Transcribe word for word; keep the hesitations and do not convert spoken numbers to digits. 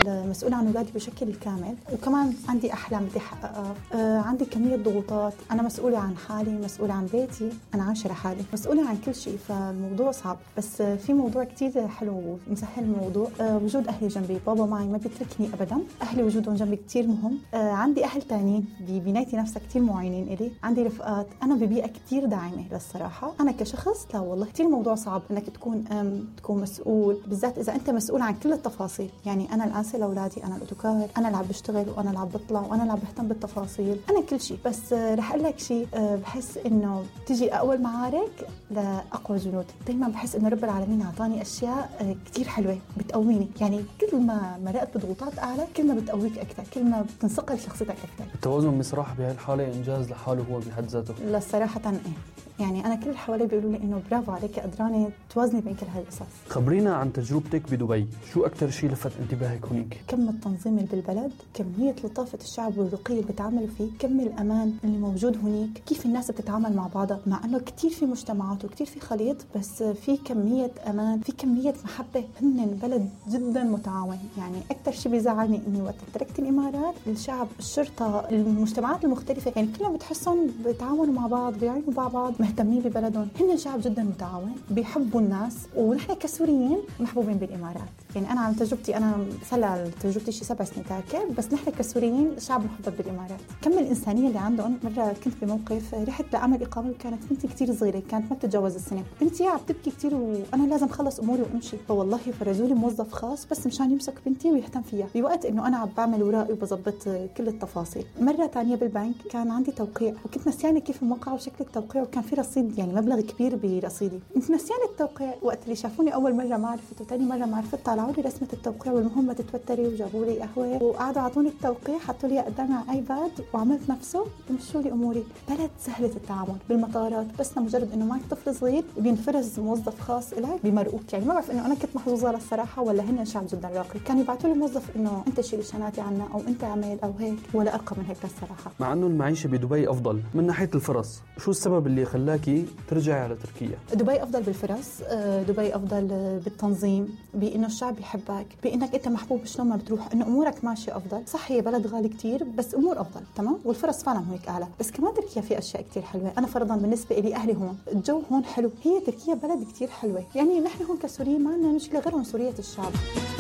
مسؤول عن أولادي بشكل كامل، وكمان عندي أحلام بدي أحققها. آه عندي كمية ضغوطات، أنا مسؤولة عن حالي، مسؤولة عن بيتي، أنا عايشة لحالي، مسؤولة عن كل شيء. فالموضوع صعب، بس في موضوع كتير حلو ومسهل الموضوع. آه وجود أهلي جنبي، بابا معي ما بيتركني أبدا. أهلي وجودهم جنبي كتير مهم. آه عندي أهل تانيين ببنايتي نفسها كتير معينين إلي. عندي رفقات، أنا ببيئة كتير داعمة للصراحة. أنا كشخص لا والله كتير موضوع صعب إنك تكون أم تكون مسؤول، بالذات إذا أنت مسؤول عن كل التفاصيل. يعني أنا الآنسة لأولادي، أنا الأوتوكار، أنا اللي عم بشتغل وأنا اللي عم بطلع وأنا اللي عم بهتم بالتفاصيل، أنا كل شيء. بس آه رح أقول لك شيء، آه بحس إنه تجي أقوى المعارك لأقوى جنود. دايما بحس إنه رب العالمين أعطاني أشياء آه كتير حلوة بتقويني. يعني كل ما مرقت بضغوطات أعلى كل ما بتقويك أكثر، كل ما بتنصقل شخصيتك أكثر. التوازن بصراحة بهالحالة إنجاز لحاله هو بحد ذاته. لا الصراحة إيه، يعني أنا كل اللي حوالي بيقولوا لي إنه برافو عليك، قدرانة توازني بين كل هالقصص. خبرينا عن تجربتك بدبي، شو أكتر شيء لفت انتباهك هناك؟ كم التنظيم اللي بالبلد، كمية لطافة الشعب والرقي اللي بتعاملوا فيه، كم الأمان اللي موجود هناك، كيف الناس بتتعامل مع بعضها، مع إنه كتير في مجتمعات وكتير في خليط، بس في كمية أمان، في كمية محبة. هن بلد جدا متعاون. يعني أكتر شيء بيزعلني إنه وقت تركت الإمارات، الشعب، الشرطة، المجتمعات المختلفة، يعني كلهم بتحسهم بيتعاونوا مع بعض، بيعينوا مع بعض، مهتمين ببلدهم. هن شعب جدا متعاون، بيحبوا الناس، ونحن كسوريين محبوبين بالإمارات. يعني أنا عن تجربتي، أنا صار تجربتي شي سبع سنين تاركة، بس نحن كسوريين شعب محبب بالإمارات. كم الإنسانية اللي عندهم. مرة كنت بموقف، رحت لعمل إقامة وكانت بنتي كتير صغيرة، كانت ما بتتجاوز السنة. بنتي عم تبكي كتير وأنا لازم خلص أموري وأمشي، فوالله فرجولي موظف خاص بس مشان يمسك بنتي ويهتم فيها بوقت إنه أنا عم بعمل ورائي وبظبط كل التفاصيل. مرة تانية بالبنك كان عندي توقيع، وكنت نسيانة كيف الموقع وشكل التوقيع، وكان في رصيد يعني مبلغ كبير برصيدي. كنت نسيانة التوقيع. وقت اللي شافوني أول مرة ما عرفت، وتاني مرة ما عرفت، طلعوا لي رسمة التوقيع والمهم ما تتوتري، وجابوا لي قهوة وقعدوا عطوني التوقيع، حطوا لي قدامي على ايباد وعملت نفسه ومشوا لي اموري. بلد سهلة التعامل. بالمطارات بس لمجرد انه معك طفل صغير بينفرز موظف خاص لك بمرقوك. يعني ما بعرف انه انا كنت محظوظة للصراحة ولا هن شعب جدا راقي. كانوا يبعثوا لي موظف انه انت شيل شناتي عنا او انت عمل او هيك، ولا ارقى من هيك للصراحة. مع انه المعيشة بدبي افضل من ناحية الفرص، شو السبب اللي خلاكي ترجعي على تركيا؟ دبي افضل بالفرص، دبي افضل بالتنظيم، بانه الشعب يحبك، بانك انت محبوب شلون ما بتروح، انه امورك ماشيه افضل. صح هي بلد غالي كتير بس امور افضل تمام، والفرص فعلا هيك اعلى. بس كمان تركيا في اشياء كتير حلوه. انا فرضا بالنسبه لي اهلي هون، الجو هون حلو. هي تركيا بلد كتير حلوه. يعني نحن هون كسوريين ما عندنا مشكله غير عنصريه الشعب.